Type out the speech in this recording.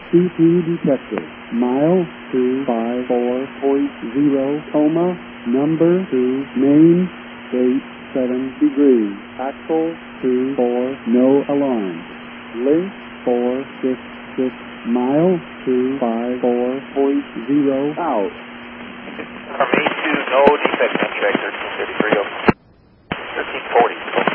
CP detected. Mile 254.0, coma, number 2, main, 87 degrees. Axle 24, no alarm. Link 466, mile 254.0, out. From A2, no defect on track 1333, 1340.